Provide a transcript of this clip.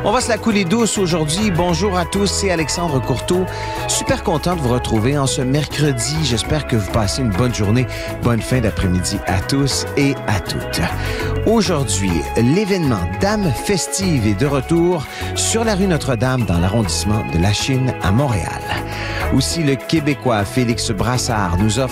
On va se la couler douce aujourd'hui. Bonjour à tous, c'est Alexandre Courteau. Super content de vous retrouver en ce mercredi. J'espère que vous passez une bonne journée, bonne fin d'après-midi à tous et à toutes. Aujourd'hui, l'événement Dames Festives est de retour sur la rue Notre-Dame dans l'arrondissement de Lachine à Montréal. Aussi, le Québécois Félix Brassard nous offre